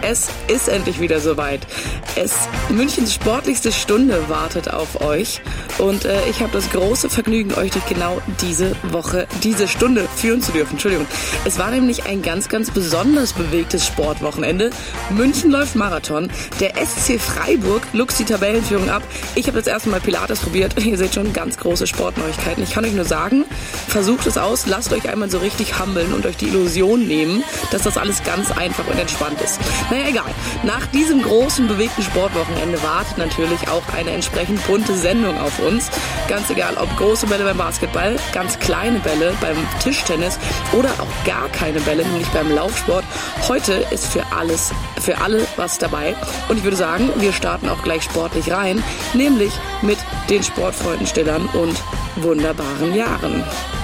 Es ist endlich wieder soweit. Münchens sportlichste Stunde wartet auf euch und ich habe das große Vergnügen, euch durch genau diese Stunde führen zu dürfen. Entschuldigung. Es war nämlich ein ganz, ganz besonders bewegtes Sportwochenende. München läuft Marathon. Der SC Freiburg luchst die Tabellenführung ab. Ich habe das erste Mal Pilates probiert. Ihr seht schon ganz große Sportneuigkeiten. Ich kann euch nur sagen, versucht es aus, lasst euch einmal so richtig humbeln und euch die Illusion nehmen, dass das alles ganz einfach und entspannt ist. Naja, egal. Nach diesem großen, bewegten Sportwochenende wartet natürlich auch eine entsprechend bunte Sendung auf uns. Ganz egal, ob große Bälle beim Basketball, ganz kleine Bälle beim Tischtennis oder auch gar keine Bälle, nämlich beim Laufsport. Heute ist für alle was dabei. Und ich würde sagen, wir starten auch gleich sportlich rein, nämlich mit den Sportfreudenstillern und wunderbaren Jahren.